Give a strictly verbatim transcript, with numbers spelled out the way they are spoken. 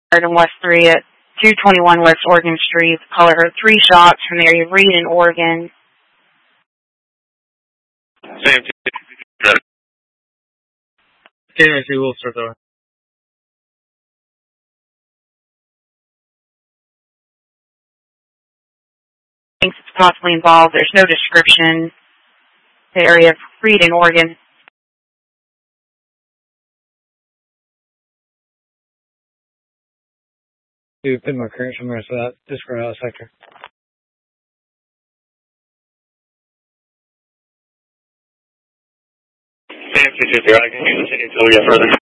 in West three at two twenty-one West Oregon Street. Caller heard three shots from the area of Reed in Oregon. Same two. Okay, I see. We'll start there. Thinks it's possibly involved. There's no description. The area of Reed in Oregon. Do pin my current somewhere so that this for out sector. Same two two zero. I can continue until we get further.